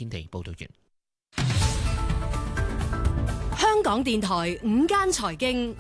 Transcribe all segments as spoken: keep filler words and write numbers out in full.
天地報道完。 香港電台午間財經。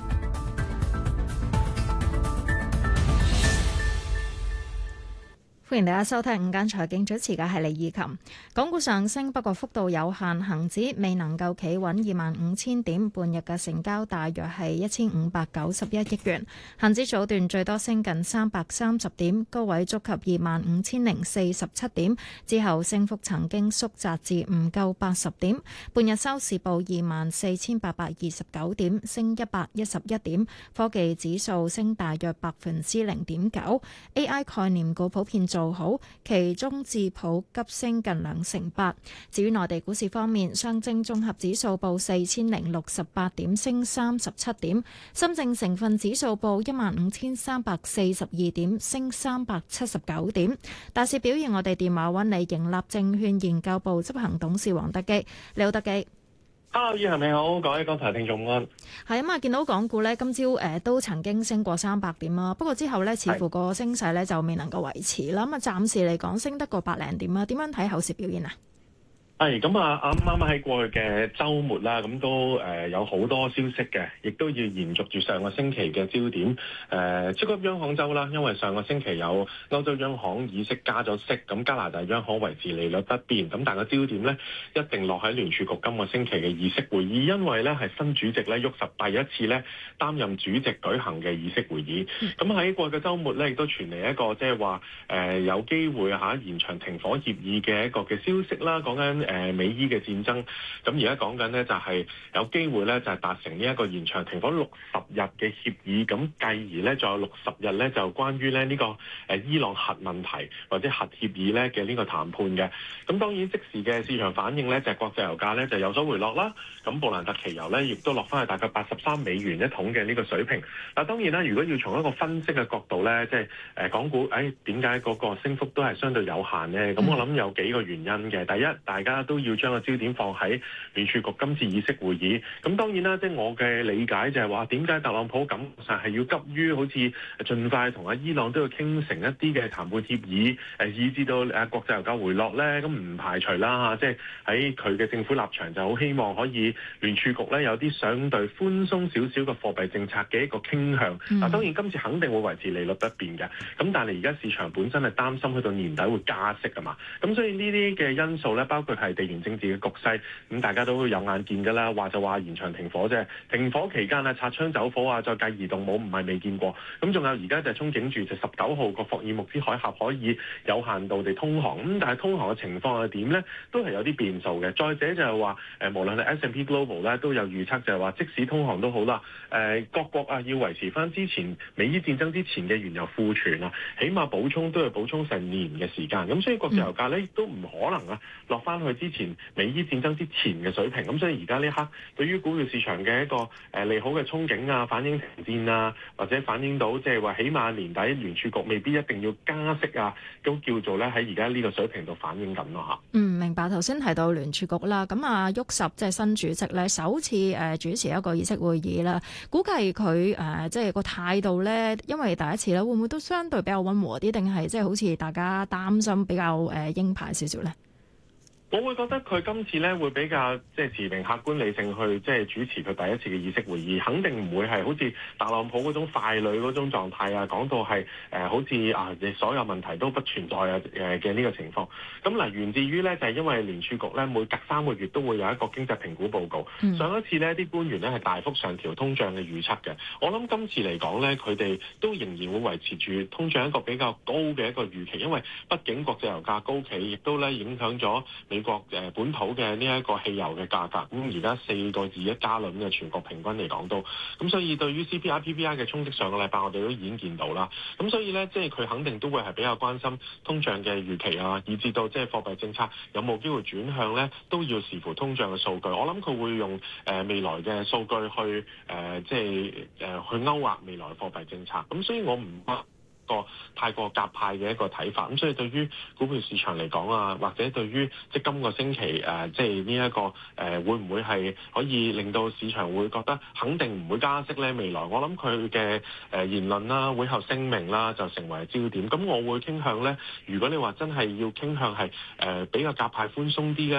歡迎大家收聽午間財經，主持嘅係李以琴。港股上升，不過幅度有限，恒指未能夠企穩二萬五千點，半日嘅成交大約係一千五百九十一億元。恒指早段最多升近三百三十點，高位觸及二萬五千零四十七點，之後升幅曾經縮窄至唔夠八十點。半日收市報二萬四千八百二十九點，升一百一十一點。科技指數升大約百分之零點九。A I 概念股普遍做好，其中智普急升近兩成八。至於內地股市方面，上證綜合指數報四千零六十八點，升三十七點；深證成分指數報一萬五千三百四十二點，升三百七十九點。大市表現，我哋電話揾嚟盈立證券研究部執行董事黃德基，你好，德基。 Hello， 以涵你好，各位港台聽眾安。 係啊嘛，見到港股咧，今朝誒、呃、都曾經升過三百點啦，不過之後咧，似乎個升勢咧就未能夠維持啦。咁啊，暫時嚟講，升得個百零點啦。點樣睇後市表現啊？ 係咁啊！啱啱喺過去嘅週末啦，咁都誒有好多消息嘅，亦都要延續住上個星期嘅焦點。誒、呃，超級央行週啦，因為上個星期有歐洲央行議息加咗息，咁加拿大央行維持利率不變。咁但係個焦點咧，一定落喺聯儲局今個星期嘅議息會議，因為咧係新主席咧沃什第一次咧擔任主席舉行嘅議息會議。咁喺過去嘅週末咧，亦都傳嚟一個即係話誒有機會嚇延長停火協議嘅一個嘅消息啦，講緊。誒美伊嘅戰爭，咁而家講緊呢，就係有機會咧就係達成呢一個延長停火六十日嘅協議，咁繼而咧仲有六十日咧就關於咧呢個誒伊朗核問題或者核協議咧嘅呢個談判嘅。咁當然即時嘅市場反應咧就係國際油價咧就有所回落啦。咁布蘭特期油咧亦都落翻去大概八十三美元一桶嘅呢個水平。嗱當然啦，如果要從一個分析嘅角度咧，即係誒港股誒點解嗰個升幅都係相對有限呢？咁我諗有幾個原因嘅。第一，大家都要將個焦點放喺聯儲局今次議息會議。咁當然啦，即係我嘅理解就係話，點解特朗普感覺上係要急於好似盡快同阿伊朗都要傾成一啲嘅談判協議，誒以至到誒國際油價回落咧，咁唔排除啦嚇，即係喺佢嘅政府立場就好希望可以聯儲局咧有啲相對寬鬆少少嘅貨幣政策嘅一個傾向。嗱、嗯、當然今次肯定會維持利率不變嘅，咁但係而家市場本身係擔心去到年底會加息啊嘛，咁所以呢啲嘅因素咧，包括係地緣政治嘅局勢，咁大家都有眼見㗎啦。話就話延長停火啫，停火期間啊擦槍走火啊，再計移動武唔係未見過。咁仲有而家就憧憬住就十九號個霍爾木茲海峽可以有限度地通航，咁但係通航嘅情況係點咧？都係有啲變數嘅。再者就係話誒，無論係 S and P Global 咧都有預測，就係話即使通航都好啦，誒各國啊要維持翻之前美伊戰爭之前嘅原油庫存啊，起碼補充都要補充成年嘅時間。咁所以國際油價咧亦都唔可能啊落翻去之前美伊戰爭之前嘅水平。咁所以而家呢刻對於股票市場嘅一個誒利好嘅憧憬啊，反映停戰啊，或者反映到即係話起碼年底聯儲局未必一定要加息啊，都叫做咧喺而家呢個水平度反映緊咯嚇。嗯， 明白。頭先提到聯儲局啦，咁啊沃什即係新主席咧，首次誒主持一個議息會議啦，估計佢誒即係個態度咧，因為第一次咧，會唔會都相對比較溫和啲，定係即係好似大家擔心比較誒鷹派少少咧？ 我會覺得佢今次咧會比較即係持平客觀理性去即係主持佢第一次嘅議息會議，肯定唔會係好似特朗普嗰種傀儡嗰種狀態啊，講到係誒、呃、好似啊所有問題都不存在啊誒嘅呢個情況。咁嗱，源自於咧就係、是、因為聯儲局咧每隔三個月都會有一個經濟評估報告。嗯、上一次呢啲官員咧係大幅上調通脹嘅預測嘅。我諗今次嚟講咧，佢哋都仍然會維持住通脹一個比較高嘅一個預期，因為畢竟國際油價高企，亦都咧影響咗美國誒本土嘅呢一個汽油嘅價格，咁而家四個二一加侖嘅全國平均嚟講都，咁所以對於 C P I P P I 嘅衝擊，上個禮拜我哋都已經見到啦。咁所以咧，即係佢肯定都會係比較關心通脹嘅預期啊，以至到即係貨幣政策有冇機會轉向咧，都要視乎通脹嘅數據。我諗佢會用誒、呃、未來嘅數據去誒、呃、即係誒、呃、去勾畫未來貨幣政策。咁所以我唔個太過鴿派嘅一個睇法，咁所以對於股票市場嚟講啊，或者對於即係今個星期誒、呃，即係呢一個誒、呃，會唔會係可以令到市場會覺得肯定唔會加息咧？未來我諗佢嘅誒言論啦、會後聲明啦，就成為焦點。咁我會傾向咧，如果你話真係要傾向係誒、呃、比較鴿派寬鬆啲咧。